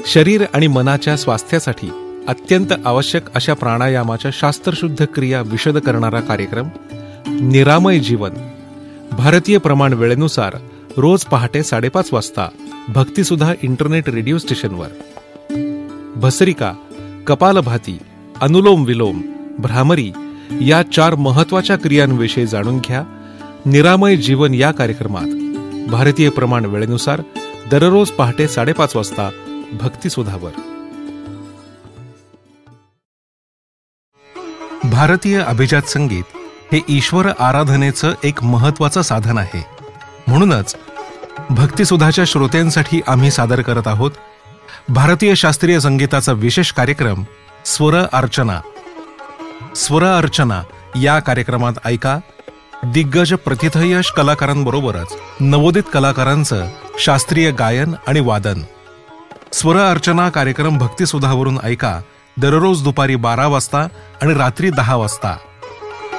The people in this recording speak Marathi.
शरीर आणि मनाच्या स्वास्थ्यासाठी अत्यंत आवश्यक अशा प्राणायामाच्या शास्त्रशुद्ध क्रिया विशद करणारा कार्यक्रम निरामय जीवन भारतीय प्रमाण वेळेनुसार रोज पहाटे 5:30 वाजता भक्तिसुधा इंटरनेट रेडिओ स्टेशनवर. भस्त्रिका, कपालभाती, अनुलोम विलोम, भ्रामरी या 4 महत्वाच्या क्रियांविषयी जाणून घ्या. निरामय जीवन या कार्यक्रमात भारतीय प्रमाण वेळेनुसार दररोज पहाटे 5:30 वाजता भक्तिसुधावर. भारतीय अभिजात संगीत हे ईश्वर आराधनेचं एक महत्वाचं साधन आहे. म्हणूनच भक्तिसुधाच्या श्रोत्यांसाठी आम्ही सादर करत आहोत भारतीय शास्त्रीय संगीताचा विशेष कार्यक्रम स्वर अर्चना. स्वर अर्चना या कार्यक्रमात ऐका दिग्गज प्रतिथयश कलाकारांबरोबरच नवोदित कलाकारांचं शास्त्रीय गायन आणि वादन. स्वर अर्चना कार्यक्रम भक्तिसुधावरून ऐका दररोज दुपारी 12 वाजता आणि रात्री 10 वाजता.